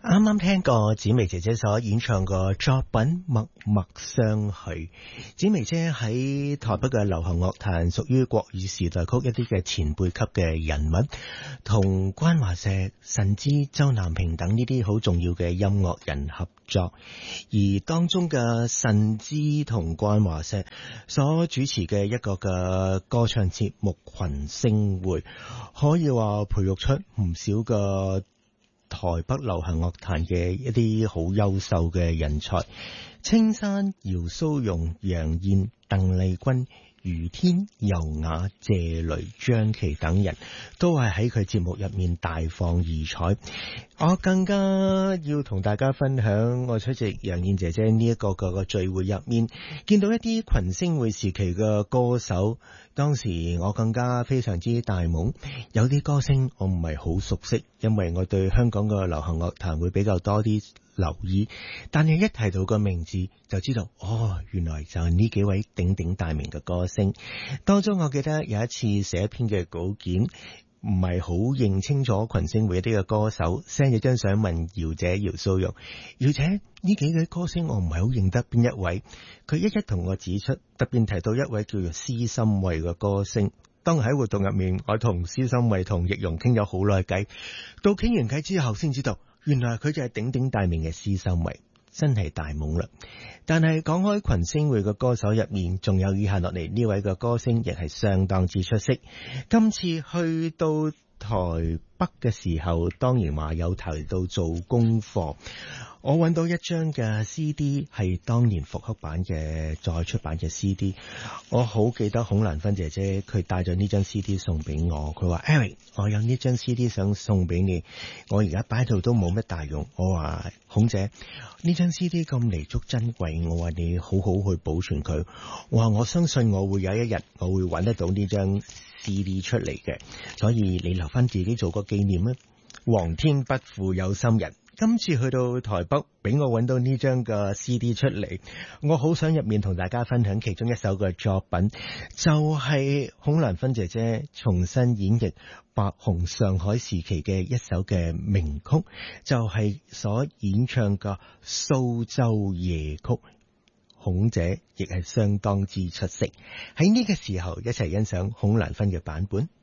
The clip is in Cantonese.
啱啱聽過紫薇姐姐所演唱個作品《默默相許》。紫薇姐喺台北嘅流行樂壇屬於國語時代曲一啲嘅前輩級嘅人物，同關華碩、陳芝、周南平等呢啲好重要嘅音樂人合作。而當中嘅陳芝同關華碩所主持嘅一個嘅歌唱節目群星會，可以話培育出唔少嘅台北流行樂壇嘅一啲好優秀嘅人才，青山、姚蘇蓉、楊燕、鄧麗君、余天、尤雅、謝雷、張琪等人都係喺佢節目入面大放異彩。我更加要同大家分享，我出席楊燕姐姐呢一個嘅聚會入面，見到一啲群星會時期嘅歌手，當時我更加非常之大懵。有啲歌星我唔係好熟悉，因為我對香港嘅流行樂壇會比較多啲留意，但係一提到個名字就知道，原來就係呢幾位鼎鼎大名嘅歌星。當中我記得有一次寫一篇嘅稿件，唔係好認清楚群星會一啲嘅歌手，send 咗張相問姚姐姚蘇蓉，姚姐呢幾位歌星我唔係好認得邊一位，佢一一同我指出，特別提到一位叫做施心慧嘅歌星。當喺活動入面，我同施心慧同易容傾咗好耐偈，到傾完偈之後先知道，原來佢就係鼎鼎大名嘅施心慧，真係大懵啦。但係講開群星會嘅歌手入面，仲有以下落嚟呢位嘅歌星亦係相當之出色。今次去到台北嘅時候，當然話有提到做功課，我揾到一張嘅 CD 係當年復刻版嘅再出版嘅 CD。 我好記得孔蘭芬姐姐佢帶咗呢張 CD 送俾我，佢話 Eric 我有呢張 CD 想送俾你，我而家擺喺度都冇乜大用。我話孔姐，呢張 CD 咁彌足珍貴，我話你好好去保存佢。我話我相信我會有一日我會揾得到呢張 CD 出嚟嘅，所以你留翻自己做個紀念啊！皇天不負有心人，今次去到台北俾我揾到呢張嘅 CD 出嚟，我好想入面同大家分享其中一首嘅作品，就係孔蘭芬姐姐重新演繹白虹上海時期嘅一首嘅名曲，就係所演唱嘅蘇州夜曲。孔姐亦係相當之出色，喺呢個時候一齊欣賞孔蘭芬嘅版本。